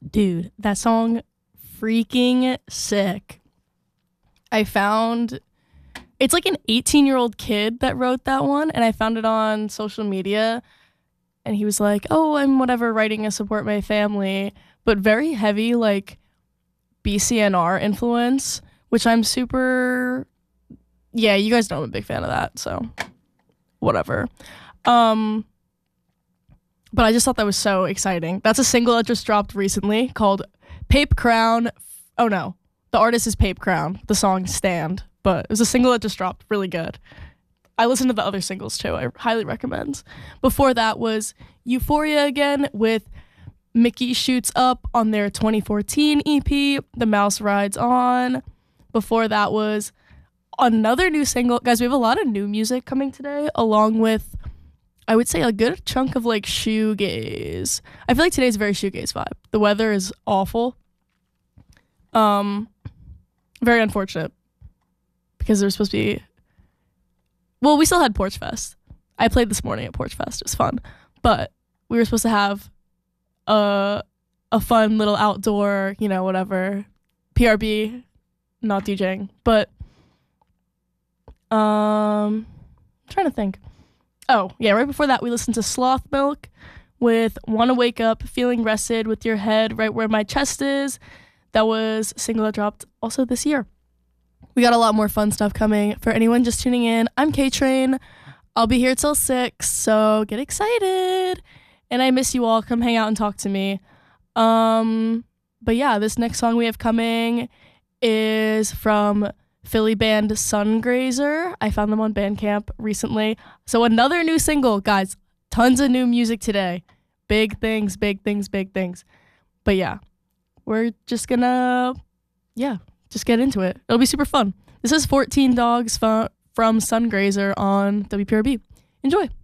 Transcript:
Dude, that song freaking sick. I found it's like an 18-year-old kid that wrote that one, and I found it on social media, and he was like, "Oh, I'm whatever writing to support my family," but very heavy like BCNR influence, which I'm super yeah, you guys know I'm a big fan of that, so whatever. Um but I just thought that was so exciting. That's a single that just dropped recently called Pape Crown. Oh no, the artist is Pape Crown. The song Stand, but it was a single that just dropped. Really good. I listened to the other singles too. I highly recommend. Before that was Euphoria again with Mickey Shoots Up on their 2014 EP, The Mouse Rides On. Before that was another new single. Guys, we have a lot of new music coming today, along with, I would say, a good chunk of like shoegaze. I feel like today's a very shoegaze vibe. The weather is awful. Very unfortunate because there's supposed to be. Well, we still had Porch Fest. I played this morning at Porch Fest. It was fun, but we were supposed to have a fun little outdoor, whatever, PRB, not DJing, but I'm trying to think. Oh, yeah, right before that, we listened to Sloth Milk with Wanna Wake Up, Feeling Rested with Your Head Right Where My Chest Is. That was a single that dropped also this year. We got a lot more fun stuff coming. For anyone just tuning in, I'm K-Train. I'll be here till 6, so get excited. And I miss you all. Come hang out and talk to me. But yeah, this next song we have coming is from Philly band Sungrazer. I found them on Bandcamp recently. So another new single, guys. Tons of new music today. Big things, big things, big things. But yeah, we're just gonna, just get into it. It'll be super fun. This is 14 Dogs from Sungrazer on WPRB. Enjoy.